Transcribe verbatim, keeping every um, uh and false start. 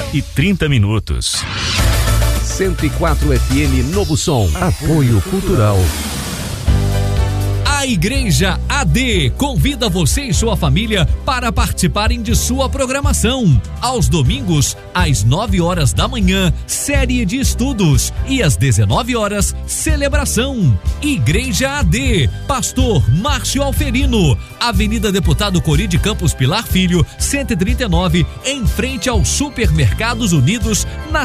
e trinta minutos. cento e quatro F M Novo Som. Apoio Cultural. A Igreja A D convida você e sua família para participarem de sua programação. Aos domingos, às nove horas da manhã, série de estudos e às dezenove horas, celebração. Igreja A D, Pastor Márcio Alferino, Avenida Deputado Cori de Campos Pilar Filho, cento e trinta e nove, em frente aos Supermercados Unidos, na